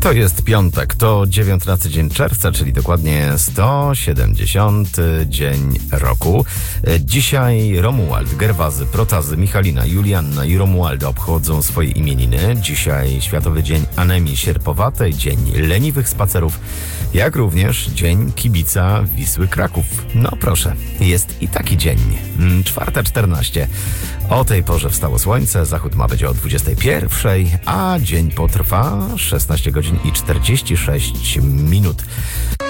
To jest piątek, to 19 dzień czerwca, czyli dokładnie 170 dzień roku. Dzisiaj Romuald, Gerwazy, Protazy, Michalina, Julianna i Romualda obchodzą swoje imieniny. Dzisiaj Światowy Dzień Anemii Sierpowatej, Dzień Leniwych Spacerów, jak również Dzień Kibica Wisły Kraków. No proszę, jest i taki dzień. 4:14. O tej porze wstało słońce, zachód ma być o 21:00, a dzień potrwa 16 godzin i 46 minut.